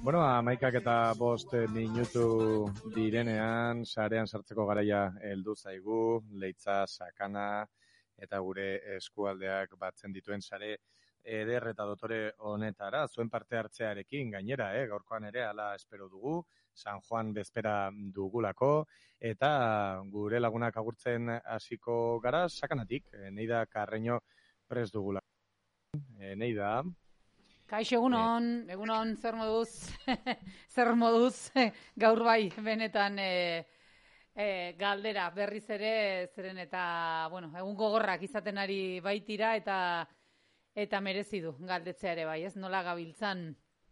Bueno, 11:05 minutu direnean, sarean sartzeko garaia heldu zaigu, Leitza, Sakana eta gure eskualdeak batzen dituen sare eder eta dotore honetara, zuen parte hartzearekin gainera, gaurkoan ere hala espero dugu, San Juan bezpera dugulako, eta gure lagunak agurtzen hasiko gara Sakanatik, Neida Carreño prest dugula. Neida... Kaixo, egunon, zer moduz, zer moduz, gaur bai, benetan galdera berriz ere, zeren eta, bueno, egun gogorrak izaten ari baitira eta merezi du galdetzea ere bai, ez, nola gabiltzan.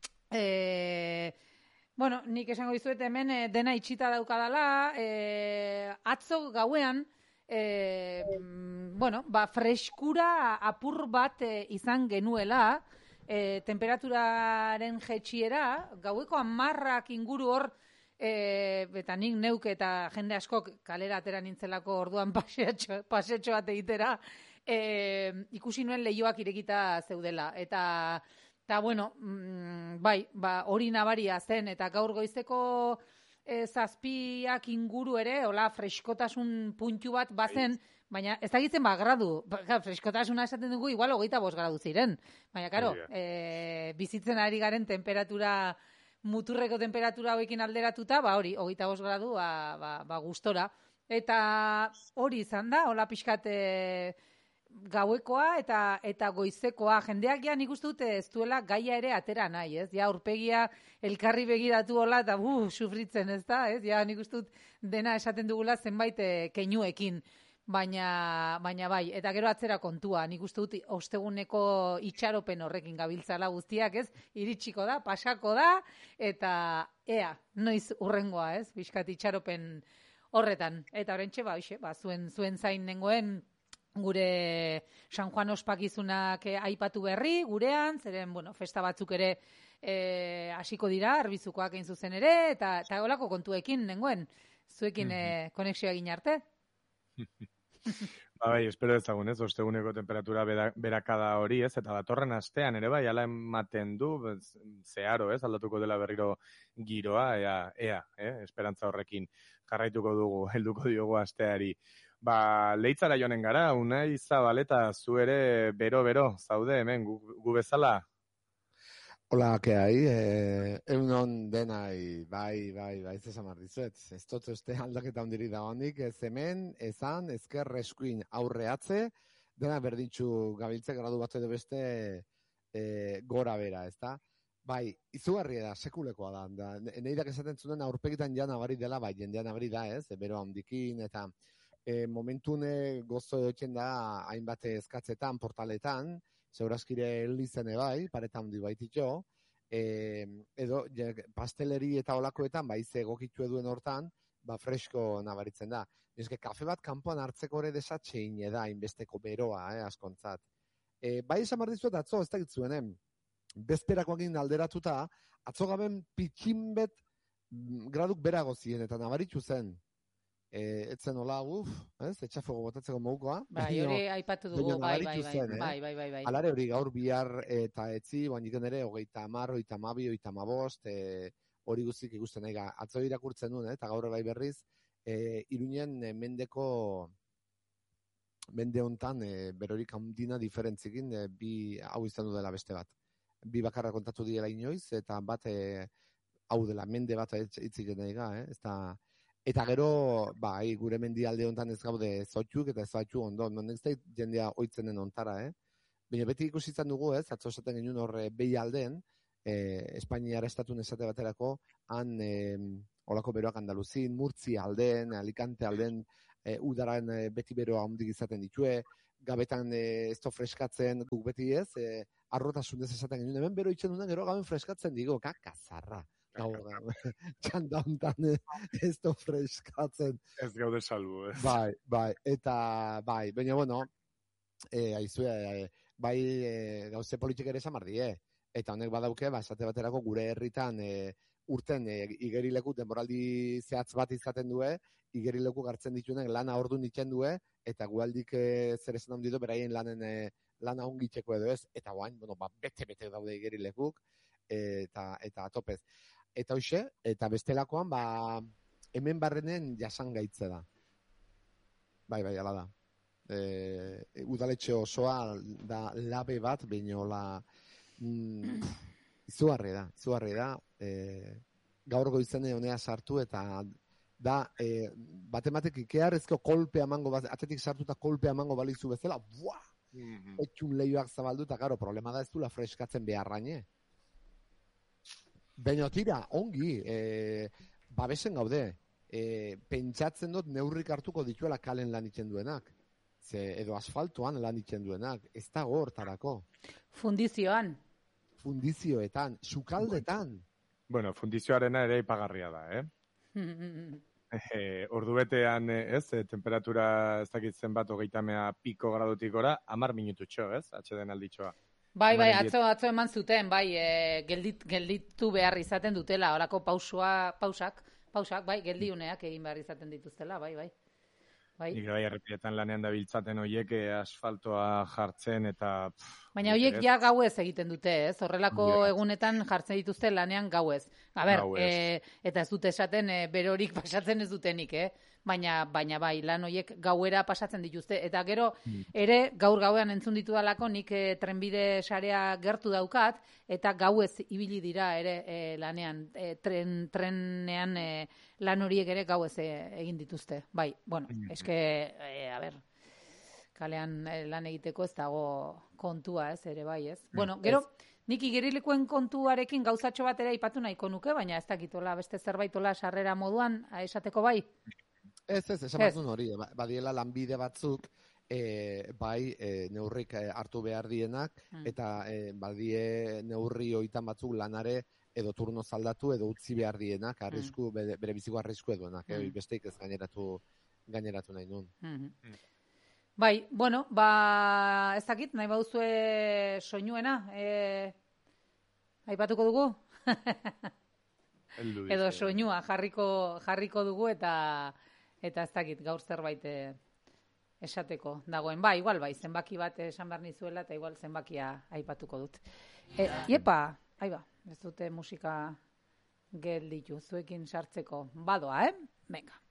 Bueno, nik esango dizuet hemen dena itxita daukadala, atzo gauean, bueno, freskura apur bat izan genuela, temperaturaren jetxiera, gaueko 10 inguru hor, eta nik neuk eta jende askok kalera atera nintzelako orduan paseatxo bat egitera, ikusi nuen leihoak irekita zeudela. Eta bueno, bai, hori nabaria zen, eta gaur goizeko 7 inguru ere, hola, freskotasun puntu bat bazen, baina ez dakitzen gradu, freskotasuna esaten dugu, igual 25 gradu ziren. Baina, karo, bizitzen ari garen temperatura, muturreko temperatura hoekin alderatuta, hori, 25 gradu, gustora. Eta hori izan da, hola pixkat gauekoa eta goizekoa. Jendeak ja nik uste dute ez duela gaia ere atera nahi, ez? Ja, aurpegia elkarri begiratu hola eta sufritzen, ez da, ez? Ja, nik uste dut dena esaten dugula zenbait keinuekin. Baina bai, eta gero atzera kontua, nik uste dut osteguneko itxaropen horrekin gabiltzala guztiak, ez? Iritsiko da, pasako da, eta ea, noiz urrengoa, ez? Bizkat itxaropen horretan. Eta horrentxe, zuen zain nengoen gure San Juan ospakizunak aipatu berri, gurean, zeren, bueno, festa batzuk ere hasiko dira, arbizukoak egin zuzen ere, eta holako kontuekin nengoen, zuekin konexioa egin arte. Bai, espero ezagun, ez, osteguneko temperatura berakada hori, ez, eta datorren astean ere bai, ala ematen du, zeharo, ez, aldatuko dela berriro giroa, ea, esperantza horrekin jarraituko dugu, helduko diogu asteari. Leitzara joanen gara, Unai Zabaleta, zu ere bero, zaude hemen, gu bezala? Hola, ¿qué hay? Egunon denai, bai, ez esan mardizuet. Ez dut uste aldaketa ondiri da hondik, ez hemen, ezan, ezker eskuin aurreatze, dena berdintxu gabiltze gradu bat edo beste gora bera, ez da? Bai, izugarria da, sekulekoa da. Neidak esaten zuen aurpegitan ja nabari dela, bai, jendea nabari da, ez? Bero handikin, eta momentune gozo edotzen da hainbat eskatzetan, portaletan, zeurazkire helizene bai, pareta handi baititxo, edo pasteleri eta olakoetan, ze egokitu eduen hortan, fresko nabaritzen da. Eske, kafe bat kanpoan hartzeko ere desatxein da, inbesteko beroa, askontzat. Bai esan mardizuet atzo, ez da gitzuen, bezperakoakin alderatuta, atzo gaben pitxinbet graduk berago ziren, eta nabaritzu zen. Etzen hola, etxafogo botatzeko mogukoa. Bai, hori aipatu dugu, bai. Alare hori gaur bihar eta etzi, baina ere, 30, 32, 35, hori guztik ikusten nahi. Atzo irakurtzen duen, eta gaur bai berriz, Iruñen mende hontan, berorik handina diferentzikin, bi hau izan du dela beste bat. Bi bakarra kontatu diela inoiz, eta bat, hau dela, mende bat itzik nahi ga, Eta gero, gure mendialde hontan ez gaude zotxuk eta zotxu ondo, non ez da jendea oitzen den ontara, Baina beti ikusitzen dugu, atzo esaten genuen horre behi alden, Espainiara estatun esate baterako, han olako beroak Andaluzin, Murtzi alden, Alicante alden, udaran beti beroa handik izaten ditue, gabetan ez to freskatzen, guk beti ez, arrotasun ez esaten genuen, hemen bero itxen duen, gero gaben freskatzen digo, kakazarra. Txanda hontan ez do freskatzen. Ez gaude salbu, ez? Bai, eta baina bueno, aizue, gauze politik ere zamardie, eta honek badauke, esate baterako gure herritan urten igerileku denboraldi zehatz bat izaten due, igerileku gartzen dituenek lana ordun itzen due, eta gualdik zer esan handido beraien lana ongitzeko edo ez, eta guain, bete daude igerilekuk, eta atopez. Eta hoxe, eta bestelakoan, hemen barrenen jasangaitze da. Bai, ala da. Udaletxe osoa da labe bat, bainola izugarri da. Gaur goizene honea sartu eta da, batematek ikearrezko kolpea mango, atetik sartuta kolpea mango balizu bezala, buah! Etxun lehioak zabaldu eta gero, problema da ez dula freskatzen beharraine. Baina tira, ongi, babesen gaude, pentsatzen dut neurrik hartuko dituela kalen lan itzen duenak. Edo asfaltoan lan itzen duenak, ez da hortarako. Fundizioetan, sukaldetan. Bueno, fundizioarena ere ipagarria da, ordubetean, temperatura ez dakitzen bat 30 piko gradutik gora, 10 minututxo, atxeden alditxoa. Bai, atzo eman zuten, gelditu behar izaten dutela, horako pausak, bai, geldiuneak egin behar izaten dituztela, bai. Nik bai, errepietan lanean da biltzaten horiek asfaltoa jartzen eta... Baina horiek ja gauez egiten dute, horrelako egunetan jartzen dituzte lanean gauez. Eta ez dute esaten berorik pasatzen ez dutenik, Baina bai, lan horiek gauera pasatzen dituzte. Eta gero, ere, gaur gauean entzun ditudalako, nik trenbide sarea gertu daukat, eta gauez ibili dira ere lanean, trenean lan horiek ere gauez egin dituzte. Bai, bueno, eske, kalean lan egiteko ez dago kontua, ere bai, ez? Bueno, gero, nik igerilekoen kontuarekin gauzatxo bat ere aipatu nahiko nuke, baina ez dakitola beste zerbaitola sarrera moduan, esateko bai? Ez, esan batzun hori, badiela lanbide batzuk, neurrik hartu behar dienak, eta badie neurri hoitan batzuk lanare edo turno zaldatu edo utzi behar dienak, bere biziko arrisku edoenak, besteik ez gaineratu nahi nun. Bai, bueno, ez dakit, nahi bauzue soinuena, aipatuko dugu? Edo soinua jarriko dugu eta ez dakit gaur zerbait esateko dagoen. Ba, igual bai, zenbaki bat esan behar nizuela eta igual zenbakia aipatuko dut. Iepa, ez dute musika gelditu zuekin sartzeko. Badoa, Venga.